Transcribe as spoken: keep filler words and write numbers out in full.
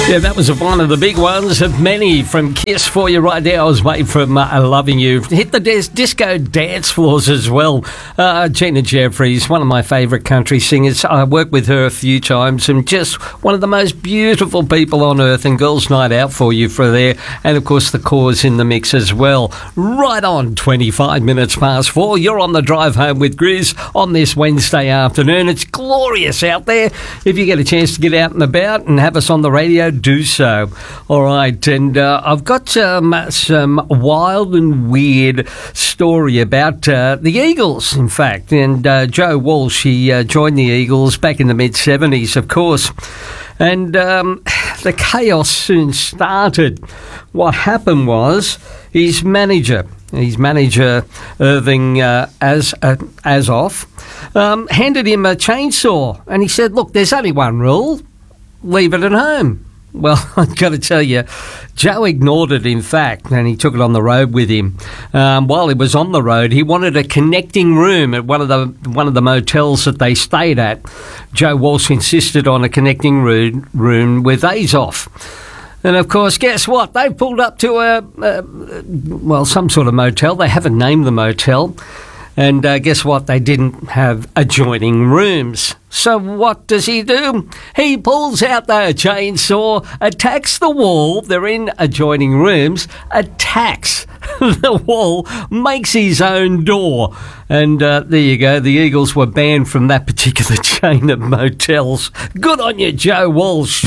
Yeah, that was one of the big ones of many from Kiss for you right there. I was waiting from uh, Loving You. Hit the dis- disco dance floors as well. Uh, Gina Jeffries, one of my favourite country singers. I worked with her a few times and just one of the most beautiful people on earth, and Girls Night Out for you for there. And, of course, the Cause in the mix as well. Right on, twenty-five minutes past four. You're on the drive home with Grizz on this Wednesday afternoon. It's glorious out there. If you get a chance to get out and about and have us on the radio, do so. All right, and uh, I've got um, some wild and weird story about uh, the Eagles, in fact. And uh, Joe Walsh, he uh, joined the Eagles back in the mid seventies, of course. And um, the chaos soon started. What happened was his manager, his manager Irving uh, As uh, Azoff, um, handed him a chainsaw, and he said, "Look, there's only one rule: leave it at home." Well, I've got to tell you, Joe ignored it, in fact, and he took it on the road with him. Um, while he was on the road, he wanted a connecting room at one of the one of the motels that they stayed at. Joe Walsh insisted on a connecting room, room with Azoff. And, of course, guess what? They pulled up to a, a, well, some sort of motel. They haven't named the motel. And uh, guess what? They didn't have adjoining rooms. So what does he do? He pulls out the chainsaw, attacks the wall. They're in adjoining rooms, attacks the wall, makes his own door. And uh, there you go. The Eagles were banned from that particular chain of motels. Good on you, Joe Walsh.